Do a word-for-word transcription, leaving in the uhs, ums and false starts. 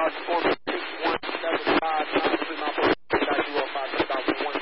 Bus four six one seven five nine three nine four zero five two thousand one.